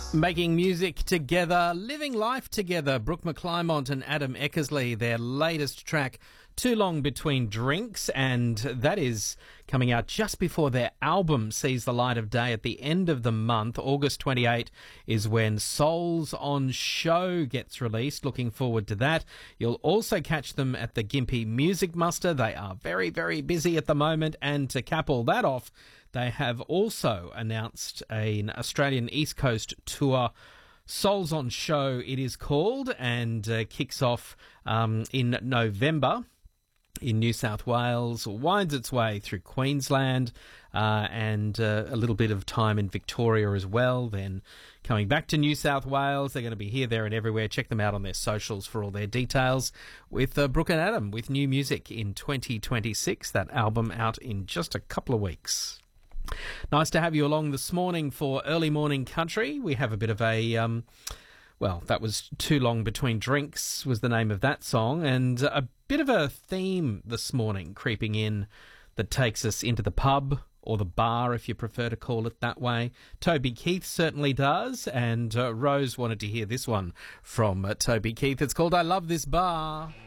Making music together, living life together. Brooke McClymont and Adam Eckersley, their latest track, Too Long Between Drinks, and that is coming out just before their album sees the light of day at the end of the month. August 28 is when Souls on Show gets released. Looking forward to that. You'll also catch them at the Gympie Music Muster. They are very, very busy at the moment, and to cap all that off, they have also announced an Australian East Coast tour. Souls on Show it is called, and kicks off in November in New South Wales, winds its way through Queensland, and a little bit of time in Victoria as well. Then coming back to New South Wales, they're going to be here, there and everywhere. Check them out on their socials for all their details. With Brooke and Adam with new music in 2026, that album out in just a couple of weeks. Nice to have you along this morning for Early Morning Country. We have a bit of a, well, that was Too Long Between Drinks was the name of that song, and a bit of a theme this morning creeping in that takes us into the pub, or the bar if you prefer to call it that way. Toby Keith certainly does, and Rose wanted to hear this one from Toby Keith. It's called I Love This Bar.